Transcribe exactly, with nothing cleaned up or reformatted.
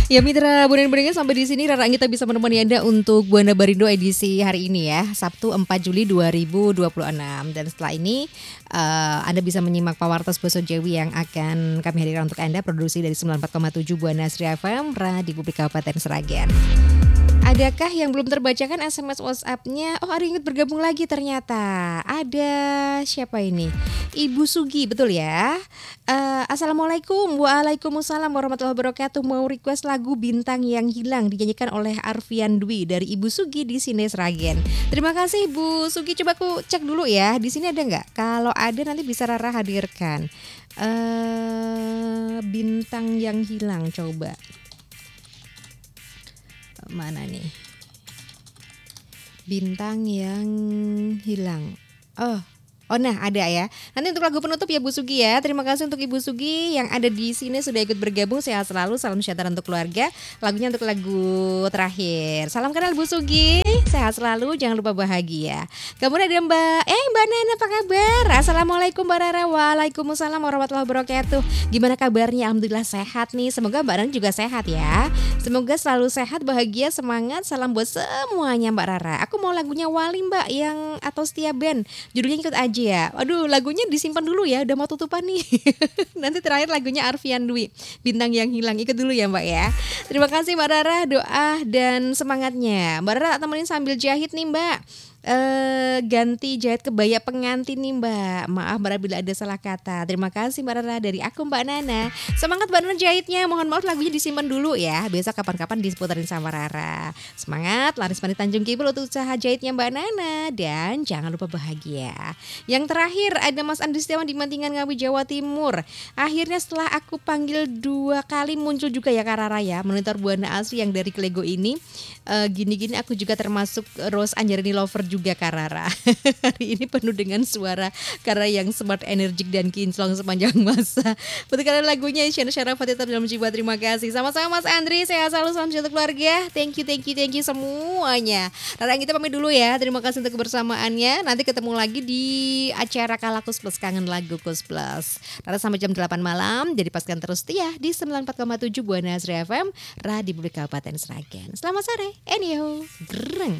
Ya mitra Bondan-Bondangan, sampai di sini Rara kita bisa menemani Anda untuk Buana Barindo edisi hari ini ya, Sabtu empat Juli dua ribu dua puluh enam. Dan setelah ini uh, Anda bisa menyimak Pawartos Boso Jawi yang akan kami hadirkan untuk Anda, produksi dari sembilan puluh empat koma tujuh Buana Sri F M, Radio Publik Kabupaten Sragen. Adakah yang belum terbacakan S M S WhatsApp-nya? Oh, ada yang ingat bergabung lagi ternyata. Ada siapa ini? Ibu Sugi, betul ya? Uh, Assalamualaikum. Waalaikumsalam warahmatullahi wabarakatuh. Mau request lagu Bintang Yang Hilang dinyanyikan oleh Arfian Dwi dari Ibu Sugi di Sine Sragen. Terima kasih Ibu Sugi. Coba aku cek dulu ya. Di sini ada nggak? Kalau ada nanti bisa Rara hadirkan. Uh, Bintang Yang Hilang, coba. Mana nih? Bintang Yang Hilang. Oh, oh nah ada ya. Nanti untuk lagu penutup ya Bu Sugi ya. Terima kasih untuk Ibu Sugi yang ada di sini sudah ikut bergabung. Sehat selalu, salam sejahtera untuk keluarga. Lagunya untuk lagu terakhir. Salam kenal Bu Sugi. Sehat selalu, jangan lupa bahagia. Kemudian ada Mbak, eh Mbak Nana, apa kabar? Assalamualaikum Mbak Rara. Waalaikumsalam warahmatullahi wabarakatuh. Gimana kabarnya? Alhamdulillah sehat nih. Semoga Mbak Nana juga sehat ya. Semoga selalu sehat, bahagia, semangat. Salam buat semuanya Mbak Rara. Aku mau lagunya Wali Mbak yang atau Setia Band. Judulnya ikut aja ya. Waduh, lagunya disimpan dulu ya. Udah mau tutupan nih. Nanti terakhir lagunya Arfian Dwi, Bintang Yang Hilang. Ikut dulu ya Mbak ya. Terima kasih Mbak Rara, doa dan semangatnya. Mbak Rara temenin sambil jahit nih Mbak. Uh, ganti jahit kebaya pengantin nih Mbak. Maaf Mbak Rara bila ada salah kata. Terima kasih Mbak Rara, dari aku Mbak Nana. Semangat Mbak Nana jahitnya. Mohon maaf lagunya disimpan dulu ya. Besok kapan-kapan diseputarin sama Rara. Semangat Laris Mani Tanjung Kibul untuk usaha jahitnya Mbak Nana. Dan jangan lupa bahagia. Yang terakhir ada Mas Andri Setiawan di Mantingan Ngawi Jawa Timur. Akhirnya setelah aku panggil dua kali muncul juga ya Kak Rara ya, monitor Buana Asri yang dari Klego ini. uh, Gini-gini aku juga termasuk Rose Anjarini Lover juga juga Kak Rara. Hari ini penuh dengan suara Kak Rara yang smart, energik dan kinclong sepanjang masa. Betul kalian lagunya Isyana Syarafat tetap dalam jiwa. Terima kasih. Sama-sama Mas Andri, sehat selalu, salam sejahtera keluarga. Thank you, thank you, thank you semuanya. Rara kita pamit dulu ya. Terima kasih untuk kebersamaannya. Nanti ketemu lagi di acara Kalakus Plus, Kangen Lagu Kus Plus. Rara sampai jam delapan malam. Jadi pastikan terus setia di sembilan puluh empat koma tujuh Buana Sri F M, Radio Publik Kabupaten Sragen. Selamat sore. Enyo. Greng.